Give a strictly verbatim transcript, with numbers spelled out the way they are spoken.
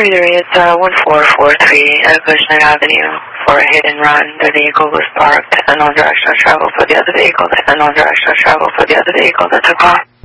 three three, it's uh, one four four three at Bushnell Avenue for a hit and run. The vehicle was parked and on directional travel for the other vehicle, and on directional travel for the other vehicle that took off.